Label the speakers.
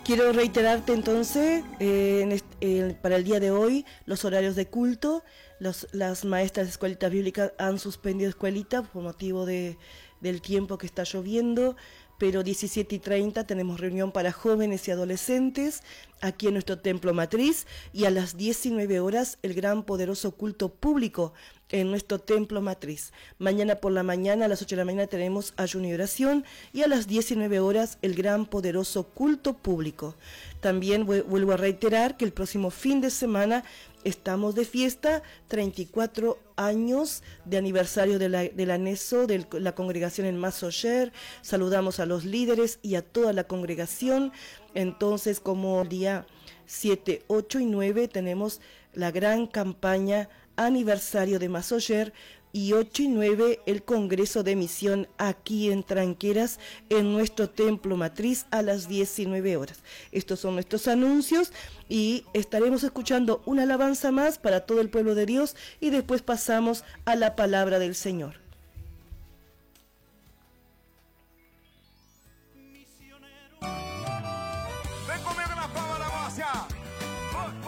Speaker 1: Quiero reiterarte entonces para el día de hoy los horarios de culto. Las maestras de escuelitas bíblicas han suspendido escuelita por motivo del tiempo que está lloviendo, pero 17:30 tenemos reunión para jóvenes y adolescentes aquí en nuestro templo matriz, y a las 19 horas el gran poderoso culto público en nuestro templo matriz. Mañana por la mañana a las 8 de la mañana tenemos ayuno y oración, y a las 19 horas el gran poderoso culto público. También vuelvo a reiterar que el próximo fin de semana estamos de fiesta, 34 años de aniversario de la NESO, de la congregación en Masoyer. Saludamos a los líderes y a toda la congregación. Entonces, como el día 7, 8 y 9 tenemos la gran campaña aniversario de Masoyer, y 8 y 9 el Congreso de Misión aquí en Tranqueras, en nuestro templo matriz a las 19 horas. Estos son nuestros anuncios, y estaremos escuchando una alabanza más para todo el pueblo de Dios, y después pasamos a la palabra del Señor.